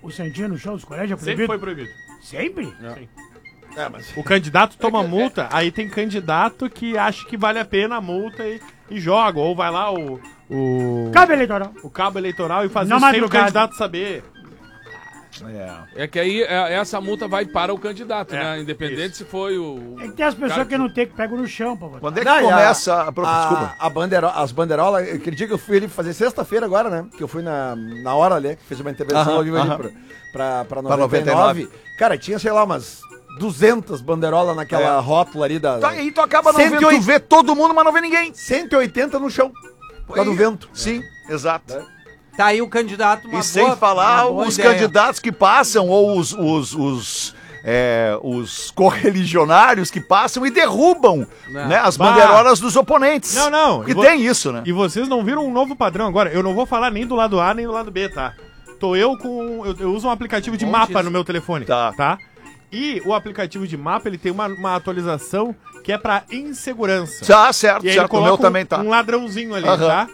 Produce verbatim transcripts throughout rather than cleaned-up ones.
o Santinho no chão dos colégios? É Sempre proibido? foi proibido. Sempre? Sim. É, mas... O candidato toma multa, aí tem candidato que acha que vale a pena a multa e, e joga. Ou vai lá o... o Cabo eleitoral. o cabo eleitoral e fazer Na isso sem o madrugada. candidato saber. É. É que aí é, essa multa vai para o candidato, É, né? Independente isso. se foi o... É que tem as pessoas cara que não tem, que pegam no chão pra votar. Quando é que Não, e a- começa a... Pro- Desculpa. A, a bandero, as bandeirolas, aquele dia que eu fui ali fazer sexta-feira agora, né? Que eu fui na, na hora ali, que fiz uma intervenção Aham, ao vivo ali aham. pra, pra, pra Pra noventa e nove. Cara, tinha, sei lá, umas duzentas bandeirolas naquela É. rótula ali da... Tá, aí tu acaba não cento e vendo, tu oitenta vê todo mundo, mas não vê ninguém. cento e oitenta no chão, por causa do vento. Sim, exato. Tá aí o candidato, uma E sem boa- falar uma boa os ideia. candidatos que passam, ou os, os, os, é, os correligionários que passam e derrubam Não. né, as Bah. bandeirolas dos oponentes. Não, não. Porque E vo- tem isso, né? E vocês não viram um novo padrão agora? Eu não vou falar nem do lado A nem do lado B, tá? Tô eu com... Eu, eu uso um aplicativo de Bom mapa disso. no meu telefone. Tá. Tá? E o aplicativo de mapa, ele tem uma, uma atualização que é pra insegurança. Tá, certo, E aí ele certo. O coloca meu um, também tá. um ladrãozinho ali, Aham. tá?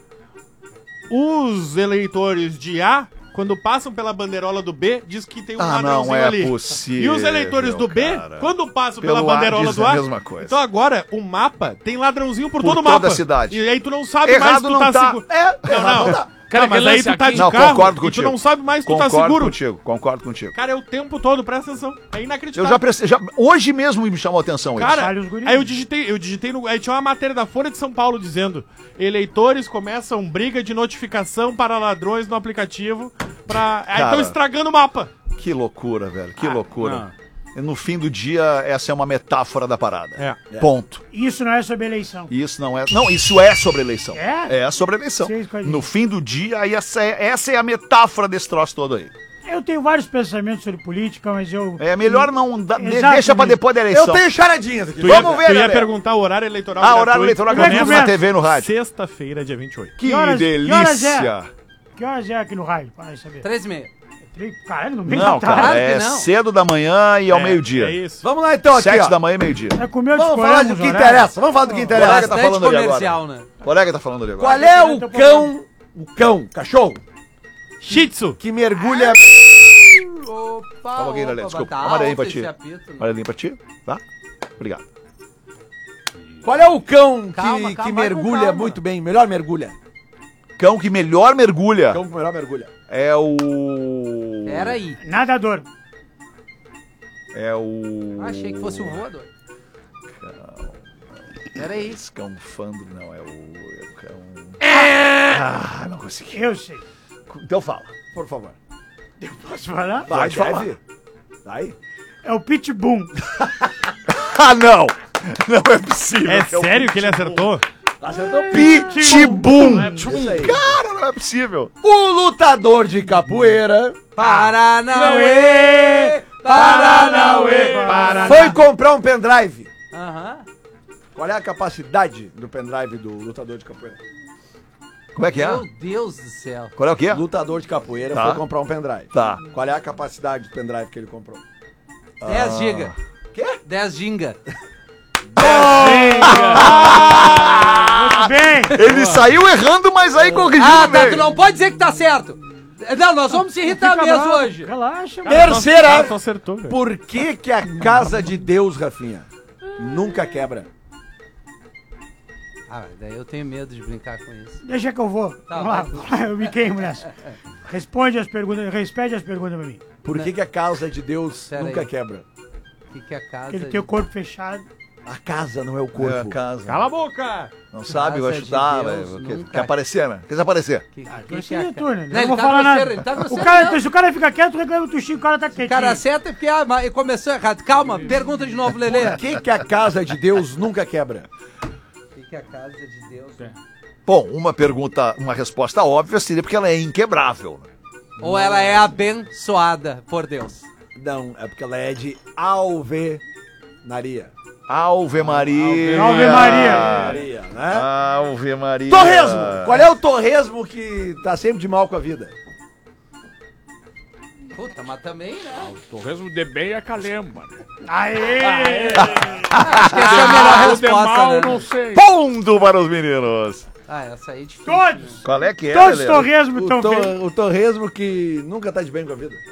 Os eleitores de A, quando passam pela bandeirola do B, diz que tem um Ah, ladrãozinho não é ali. possível, E os eleitores do B, cara. quando passam Pelo pela A bandeirola diz do a A, mesma coisa. então agora o mapa tem ladrãozinho por, Por todo o toda mapa. a cidade. E aí tu não sabe Errado mais se tu não tá, tá. seguro. É, Não, errado não. tá. Cara, Não, mas que aí lance tu tá aqui- de Não, carro concordo e contigo. tu não sabe mais se tu tá Concordo seguro. contigo, concordo contigo. Cara, é o tempo todo, presta atenção. É Eu inacreditável. já prestei, já, hoje mesmo me chamou a atenção isso. Cara, Sai os guris. aí eu digitei, eu digitei no. Aí tinha uma matéria da Folha de São Paulo dizendo: eleitores começam briga de notificação para ladrões no aplicativo. Pra... Aí Cara. estão estragando o mapa. Que loucura, velho, que Ah, loucura. E no fim do dia, essa é uma metáfora da parada. É. Ponto. Isso não é sobre eleição. E isso não é. Não, isso é sobre eleição. É? É sobre eleição. Sim, coisa No disso. fim do dia, aí essa é, essa é a metáfora desse troço todo aí. Eu tenho vários pensamentos sobre política, mas eu... É melhor não. da- de- Exatamente. deixa pra depois da eleição. Eu tenho charadinhas aqui. Tu ia, Vamos ver, tu ia Lelé. perguntar o horário eleitoral. Ah, horário eleitoral Como é que começa na começa? T V e no rádio. Sexta-feira, dia vinte e oito. Que, Que horas- que horas delícia! é? Que horas é aqui no rádio? Para saber. Três e meia. Caralho, no meio Não, da tarde. cara, Claro é que não. cedo da manhã e ao É, meio-dia. É isso. Vamos lá então aqui, Sete ó. da manhã e meio-dia. É comer Vamos falar do que interessa, vamos falar do que Colega interessa. tá Bastante falando ali comercial, né? O colega tá falando ali agora. Qual é o cão, o cão, cachorro, Shih Tzu. que mergulha... Opa, Só um pouquinho, Lelé, opa, desculpa. tá Uma olhadinha pra alto ti. esse apito, né? Olha ali pra ti, tá? Obrigado. Qual é o cão que, Calma, que calma, vai com mergulha calma. muito bem, melhor mergulha? Cão que melhor mergulha Cão que melhor mergulha. é o... Pera aí. Nadador. É o... Achei que fosse o voador. Pera aí. Escanfando, não, é o... É o cão... É! Ah, não consegui. Eu sei. Então fala. Por favor. Posso falar? Vai, Pode falar. deve. Vai. É o Pitbull. Ah, não! Não é possível. É o sério que ele acertou? Acertou. Pitbull! Isso aí. Cara, não é possível. O lutador de capoeira Paranauê! Paranauê! Paraná. foi comprar um pendrive. Aham. Qual é a capacidade do pendrive do lutador de capoeira? Como é que é? Meu Deus do céu. Qual é o quê? Lutador de capoeira Tá. foi comprar um pendrive. Tá. Qual é a capacidade do pendrive que ele comprou? dez giga. Quê? dez giga. Muito bem. Ele saiu errando, mas aí corrigiu Ah, no tá, meio. tu não pode dizer que tá certo. Não, nós vamos se irritar Fica mesmo bravo. hoje. Relaxa, mano. Terceira. Só acertou, velho. Por que que a casa de Deus, Rafinha, nunca quebra? Ah, daí eu tenho medo de brincar com isso. Deixa que eu vou. Tá, Vamos lá. vai. Eu me queimo nessa. Responde as perguntas, responde as perguntas pra mim. Por que que a casa de Deus Pera nunca aí. quebra? O que, que é a casa? Porque ele de- tem o corpo fechado. A casa não é o corpo. É a casa. Cala a boca! Não sabe, vai Casa de chutar, Deus velho. Quer, nunca- quer aparecer, né? Quer aparecer? Que, que, Ah, que, que é a é ca- tu, né? Não, Não ele vou tá falar grosseiro, nada. ele tá O grosseiro, cara, não. se o cara fica quieto, reclama do Chico, o cara tá O quietinho. cara acerta porque ah, mas começou errado. Calma, pergunta de novo, Lelê. Por que que a casa de Deus nunca quebra? O que, que é a casa de Deus? Bom, uma pergunta, uma resposta óbvia seria porque ela é inquebrável. né? Ou ela é abençoada por Deus? Não, é porque ela é de alvenaria. Ave Maria. Ave Maria. Maria, né? Ave Maria. Torresmo! Qual é o torresmo que tá sempre de mal com a vida? Puta, mas também, né? Torresmo de bem é calemba. Né? Aê! Acho que essa é a melhor O de resposta, mal, né? não sei. Ponto para os meninos. Ah, essa aí é difícil. Todos! Qual é que é, Todos os Lelê? torresmos O, estão tor feitos. o torresmo que nunca tá de bem com a vida.